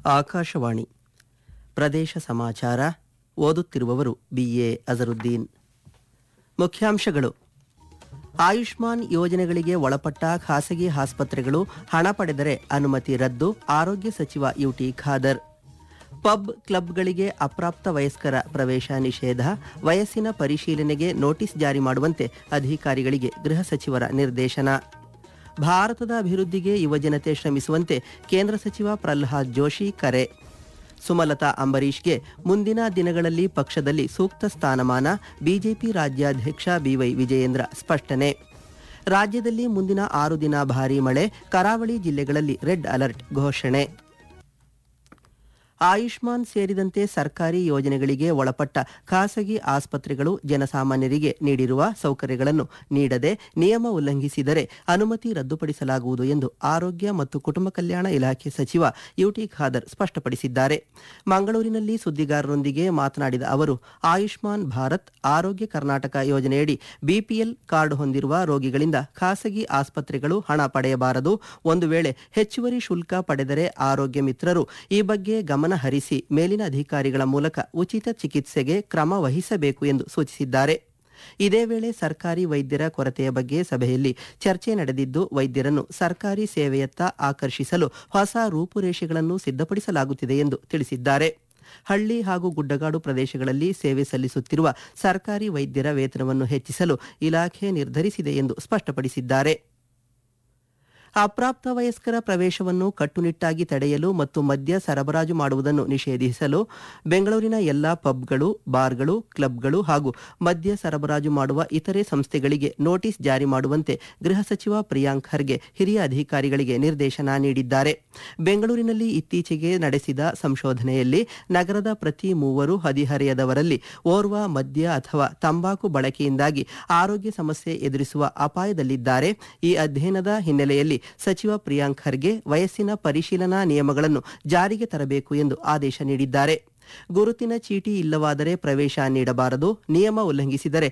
ಆಕಾಶವಾಣಿ ಪ್ರದೇಶ ಸಮಾಚಾರ ಓದುತ್ತಿರುವವರು ಬಿಎ ಅಜರುದ್ದೀನ್. ಮುಖ್ಯಾಂಶಗಳು: ಆಯುಷ್ಮಾನ್ ಯೋಜನೆಗಳಿಗೆ ಒಳಪಟ್ಟ ಖಾಸಗಿ ಆಸ್ಪತ್ರೆಗಳು ಹಣ ಪಡೆದರೆ ಅನುಮತಿ ರದ್ದು, ಆರೋಗ್ಯ ಸಚಿವ ಯುಟಿ ಖಾದರ್. ಪಬ್ ಕ್ಲಬ್ಗಳಿಗೆ ಅಪ್ರಾಪ್ತ ವಯಸ್ಕರ ಪ್ರವೇಶ ನಿಷೇಧ, ವಯಸ್ಸಿನ ಪರಿಶೀಲನೆಗೆ ನೋಟಿಸ್ ಜಾರಿ ಮಾಡುವಂತೆ ಅಧಿಕಾರಿಗಳಿಗೆ ಗೃಹ ಸಚಿವರ ನಿರ್ದೇಶನ. ಭಾರತದ ಅಭಿವೃದ್ಧಿಗೆ ಯುವಜನತೆ ಶ್ರಮಿಸುವಂತೆ ಕೇಂದ್ರ ಸಚಿವ ಪ್ರಹ್ಲಾದ್ ಜೋಶಿ ಕರೆ. ಸುಮಲತಾ ಅಂಬರೀಷ್ಗೆ ಮುಂದಿನ ದಿನಗಳಲ್ಲಿ ಪಕ್ಷದಲ್ಲಿ ಸೂಕ್ತ ಸ್ಥಾನಮಾನ, ಬಿಜೆಪಿ ರಾಜ್ಯಾಧ್ಯಕ್ಷ ಬಿವೈ ವಿಜಯೇಂದ್ರ ಸ್ಪಷ್ಟನೆ. ರಾಜ್ಯದಲ್ಲಿ ಮುಂದಿನ 6 ದಿನ ಭಾರೀ ಮಳೆ, ಕರಾವಳಿ ಜಿಲ್ಲೆಗಳಲ್ಲಿ ರೆಡ್ ಅಲರ್ಟ್ ಘೋಷಣೆ. ಆಯುಷ್ಮಾನ್ ಸೇರಿದಂತೆ ಸರ್ಕಾರಿ ಯೋಜನೆಗಳಿಗೆ ಒಳಪಟ್ಟ ಖಾಸಗಿ ಆಸ್ಪತ್ರೆಗಳು ಜನಸಾಮಾನ್ಯರಿಗೆ ನೀಡಿರುವ ಸೌಕರ್ಯಗಳನ್ನು ನೀಡದೆ ನಿಯಮ ಉಲ್ಲಂಘಿಸಿದರೆ ಅನುಮತಿ ರದ್ದುಪಡಿಸಲಾಗುವುದು ಎಂದು ಆರೋಗ್ಯ ಮತ್ತು ಕುಟುಂಬ ಕಲ್ಯಾಣ ಇಲಾಖೆ ಸಚಿವ ಯುಟಿ ಖಾದರ್ ಸ್ಪಷ್ಟಪಡಿಸಿದ್ದಾರೆ. ಮಂಗಳೂರಿನಲ್ಲಿ ಸುದ್ದಿಗಾರರೊಂದಿಗೆ ಮಾತನಾಡಿದ ಅವರು, ಆಯುಷ್ಮಾನ್ ಭಾರತ್, ಆರೋಗ್ಯ ಕರ್ನಾಟಕ ಯೋಜನೆಯಡಿ ಬಿಪಿಎಲ್ ಕಾರ್ಡ್ ಹೊಂದಿರುವ ರೋಗಿಗಳಿಂದ ಖಾಸಗಿ ಆಸ್ಪತ್ರೆಗಳು ಹಣ ಪಡೆಯಬಾರದು. ಒಂದು ವೇಳೆ ಹೆಚ್ಚುವರಿ ಶುಲ್ಕ ಪಡೆದರೆ ಆರೋಗ್ಯ ಮಿತ್ರರು ಈ ಬಗ್ಗೆ ಗಮನ ಹರಿಸಿ ಮೇಲಿನ ಅಧಿಕಾರಿಗಳ ಮೂಲಕ ಉಚಿತ ಚಿಕಿತ್ಸೆಗೆ ಕ್ರಮ ವಹಿಸಬೇಕು ಎಂದು ಸೂಚಿಸಿದ್ದಾರೆ. ಇದೇ ವೇಳೆ ಸರ್ಕಾರಿ ವೈದ್ಯರ ಕೊರತೆಯ ಬಗ್ಗೆ ಸಭೆಯಲ್ಲಿ ಚರ್ಚೆ ನಡೆದಿದ್ದು, ವೈದ್ಯರನ್ನು ಸರ್ಕಾರಿ ಸೇವೆಯತ್ತ ಆಕರ್ಷಿಸಲು ಹೊಸ ರೂಪುರೇಷೆಗಳನ್ನು ಸಿದ್ಧಪಡಿಸಲಾಗುತ್ತಿದೆ ಎಂದು ತಿಳಿಸಿದ್ದಾರೆ. ಹಳ್ಳಿ ಹಾಗೂ ಗುಡ್ಡಗಾಡು ಪ್ರದೇಶಗಳಲ್ಲಿ ಸೇವೆ ಸಲ್ಲಿಸುತ್ತಿರುವ ಸರ್ಕಾರಿ ವೈದ್ಯರ ವೇತನವನ್ನು ಹೆಚ್ಚಿಸಲು ಇಲಾಖೆ ನಿರ್ಧರಿಸಿದೆ ಎಂದು ಸ್ಪಷ್ಟಪಡಿಸಿದ್ದಾರೆ. ಅಪ್ರಾಪ್ತ ವಯಸ್ಕರ ಪ್ರವೇಶವನ್ನು ಕಟ್ಟುನಿಟ್ಟಾಗಿ ತಡೆಯಲು ಮತ್ತು ಮದ್ಯ ಸರಬರಾಜು ಮಾಡುವುದನ್ನು ನಿಷೇಧಿಸಲು ಬೆಂಗಳೂರಿನ ಎಲ್ಲಾ ಪಬ್ಗಳು, ಬಾರ್ಗಳು, ಕ್ಲಬ್ಗಳು ಹಾಗೂ ಮದ್ಯ ಸರಬರಾಜು ಮಾಡುವ ಇತರೆ ಸಂಸ್ಥೆಗಳಿಗೆ ನೋಟಿಸ್ ಜಾರಿ ಮಾಡುವಂತೆ ಗೃಹ ಸಚಿವ ಪ್ರಿಯಾಂಕ್ ಖರ್ಗೆ ಹಿರಿಯ ಅಧಿಕಾರಿಗಳಿಗೆ ನಿರ್ದೇಶನ ನೀಡಿದ್ದಾರೆ. ಬೆಂಗಳೂರಿನಲ್ಲಿ ಇತ್ತೀಚೆಗೆ ನಡೆಸಿದ ಸಂಶೋಧನೆಯಲ್ಲಿ ನಗರದ ಪ್ರತಿ 3 ಹದಿಹರೆಯದವರಲ್ಲಿ ಓರ್ವ ಮದ್ಯ ಅಥವಾ ತಂಬಾಕು ಬಳಕೆಯಿಂದಾಗಿ ಆರೋಗ್ಯ ಸಮಸ್ಯೆ ಎದುರಿಸುವ ಅಪಾಯದಲ್ಲಿದ್ದಾರೆ. ಈ ಅಧ್ಯಯನದ ಹಿನ್ನೆಲೆಯಲ್ಲಿ ಸಚಿವ ಪ್ರಿಯಾಂಕ್ ಖರ್ಗೆ ವಯಸ್ಸಿನ ಪರಿಶೀಲನಾ ನಿಯಮಗಳನ್ನು ಜಾರಿಗೆ ತರಬೇಕು ಎಂದು ಆದೇಶ ನೀಡಿದ್ದಾರೆ. ಗುರುತಿನ ಚೀಟಿ ಇಲ್ಲವಾದರೆ ಪ್ರವೇಶ ನೀಡಬಾರದು, ನಿಯಮ ಉಲ್ಲಂಘಿಸಿದರೆ